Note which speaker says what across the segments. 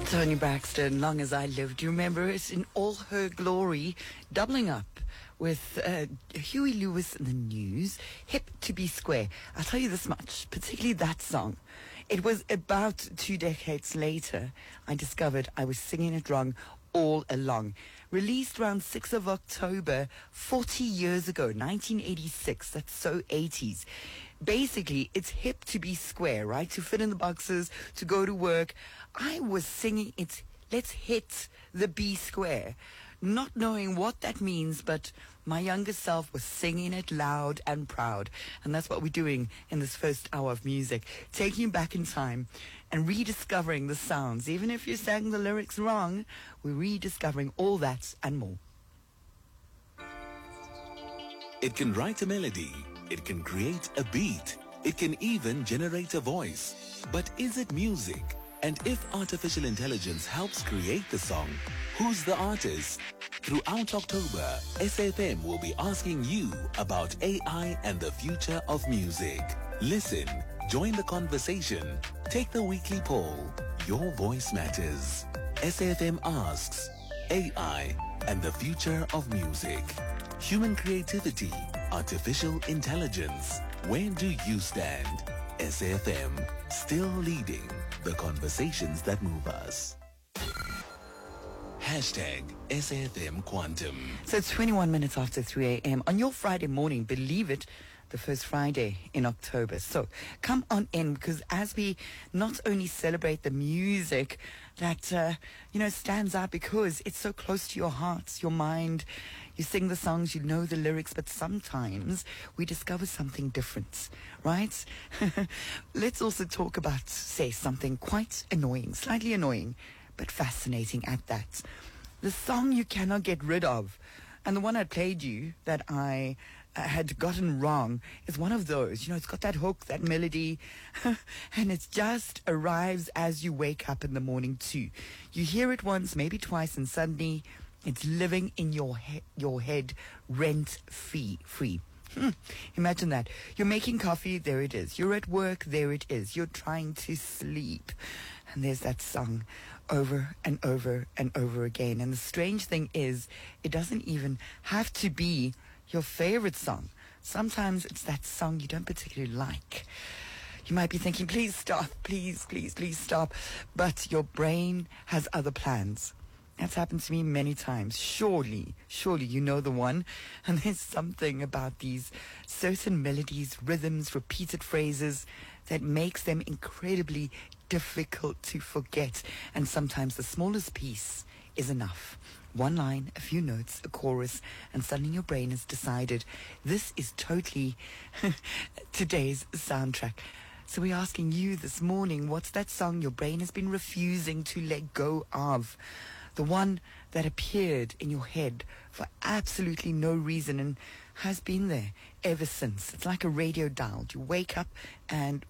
Speaker 1: Tony Braxton, Long as I Live. Do you remember it in all her glory, doubling up with Huey Lewis and the News, Hip to Be Square. I'll tell you this much, particularly that song. It was about 2 decades later I discovered I was singing it wrong all along. Released around 6th of October, 40 years ago, 1986. That's so 80s. Basically, it's hip to be square, right? To fit in the boxes, to go to work. I was singing it's let's hit the B square, not knowing what that means, but my younger self was singing it loud and proud. And that's what we're doing in this first hour of music, taking you back in time and rediscovering the sounds. Even if you sang the lyrics wrong, we're rediscovering all that and more.
Speaker 2: It can write a melody, it can create a beat, it can even generate a voice. But is it music? And if artificial intelligence helps create the song, who's the artist? Throughout October, SFM will be asking you about AI and the future of music. Listen, join the conversation, take the weekly poll. Your voice matters. SFM asks, AI and the future of music. Human creativity, artificial intelligence. Where do you stand? SFM, still leading the conversations that move us. Hashtag SFM Quantum.
Speaker 1: So it's 21 minutes after 3 a.m. on your Friday morning, believe it, the first Friday in October. So come on in, because as we not only celebrate the music that, stands out because it's so close to your heart, your mind, you sing the songs, you know the lyrics, but sometimes we discover something different, right? Let's also talk about, say, something quite annoying, slightly annoying, but fascinating at that. The song you cannot get rid of. And the one I played you that I had gotten wrong is one of those. It's got that hook, that melody, and it just arrives as you wake up in the morning too. You hear it once, maybe twice, and suddenly it's living in your head rent-free. Imagine that. You're making coffee, there it is. You're at work, there it is. You're trying to sleep. And there's that song over and over and over again. And the strange thing is, it doesn't even have to be your favorite song. Sometimes it's that song you don't particularly like. You might be thinking, please stop, please stop. But your brain has other plans. That's happened to me many times. Surely you know the one. And there's something about these certain melodies, rhythms, repeated phrases that makes them incredibly difficult to forget. And sometimes the smallest piece is enough. One line, a few notes, a chorus, and suddenly your brain has decided this is totally today's soundtrack. So we're asking you this morning, what's that song your brain has been refusing to let go of? The one that appeared in your head for absolutely no reason and has been there ever since. It's like a radio dial. You wake up and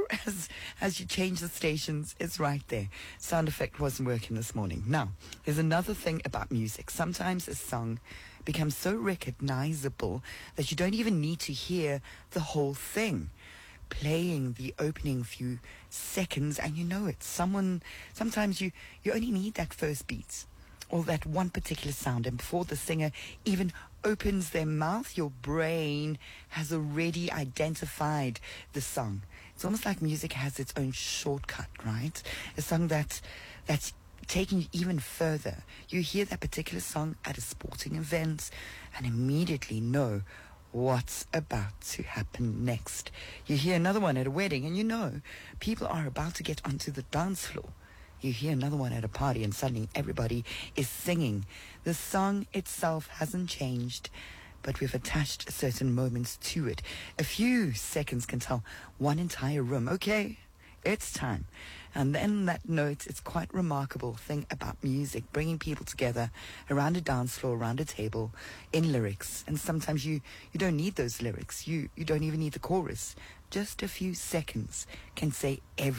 Speaker 1: as you change the stations, it's right there. Sound effect wasn't working this morning. Now, there's another thing about music. Sometimes a song becomes so recognizable that you don't even need to hear the whole thing. Playing the opening few seconds and you know it. Sometimes you only need that first beat or that one particular sound, and before the singer even opens their mouth, your brain has already identified the song. It's almost like music has its own shortcut, right? A song that's taking you even further. You hear that particular song at a sporting event and immediately know what's about to happen next. You hear another one at a wedding and you know people are about to get onto the dance floor. You hear another one at a party and suddenly everybody is singing. The song itself hasn't changed, but we've attached certain moments to it. A few seconds can tell one entire room, okay, it's time. And then that note, it's quite remarkable thing about music, bringing people together around a dance floor, around a table, in lyrics. And sometimes you don't need those lyrics. You don't even need the chorus. Just a few seconds can say everything.